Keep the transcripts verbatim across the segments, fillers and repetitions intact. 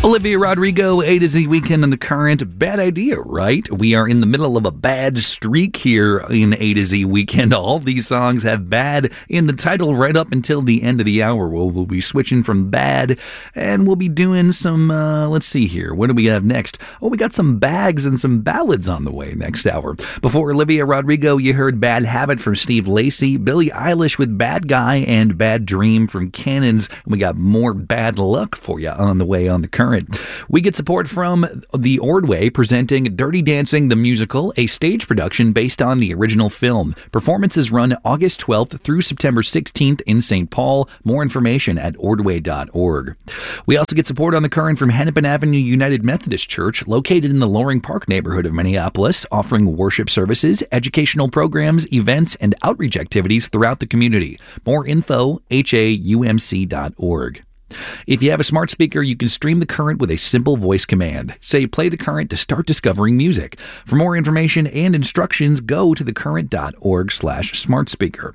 Olivia Rodrigo, A to Z Weekend on the Current. Bad idea, right? We are in the middle of a bad streak here in A to Z Weekend. All these songs have bad in the title right up until the end of the hour. We'll, we'll be switching from bad, and we'll be doing some, uh, let's see here. What do we have next? Oh, we got some bags and some ballads on the way next hour. Before Olivia Rodrigo, you heard Bad Habit from Steve Lacy, Billie Eilish with Bad Guy, and Bad Dream from Cannons. We got more bad luck for you on the way on the Current. We get support from the Ordway presenting Dirty Dancing the Musical, a stage production based on the original film. Performances run August twelfth through September sixteenth in Saint Paul. More information at ordway dot org. We also get support on the Current from Hennepin Avenue United Methodist Church, located in the Loring Park neighborhood of Minneapolis, offering worship services, educational programs, events, and outreach activities throughout the community. More info, H A U M C dot org. If you have a smart speaker, you can stream the Current with a simple voice command. Say, play the Current to start discovering music. For more information and instructions, go to thecurrent dot org slash smart speaker.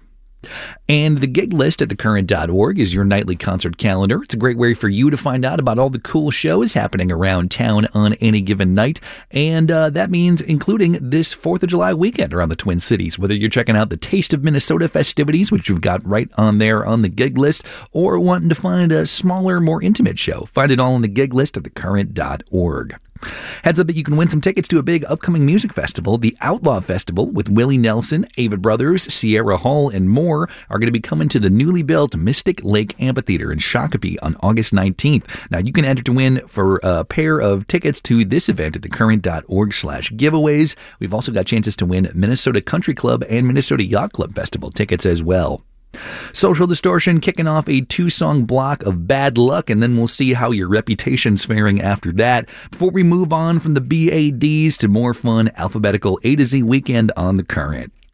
And the gig list at thecurrent dot org is your nightly concert calendar. It's a great way for you to find out about all the cool shows happening around town on any given night. And uh, that means including this fourth of July weekend around the Twin Cities. Whether you're checking out the Taste of Minnesota festivities, which you've got right on there on the gig list, or wanting to find a smaller, more intimate show, find it all on the gig list at thecurrent dot org. Heads up that you can win some tickets to a big upcoming music festival. The Outlaw Festival with Willie Nelson, Ava Brothers, Sierra Hull, and more are going to be coming to the newly built Mystic Lake Amphitheater in Shakopee on August nineteenth. Now, you can enter to win for a pair of tickets to this event at thecurrent dot org slash giveaways. We've also got chances to win Minnesota Country Club and Minnesota Yacht Club Festival tickets as well. Social Distortion kicking off a two-song block of Bad Luck, and then we'll see how your reputation's faring after that. Before we move on from the B A Ds to more fun alphabetical A to Z Weekend on the Current.